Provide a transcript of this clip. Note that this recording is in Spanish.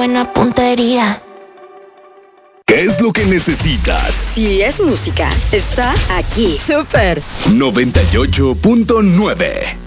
buena puntería. ¿Qué es lo que necesitas? Si es música, está aquí. Súper 98.9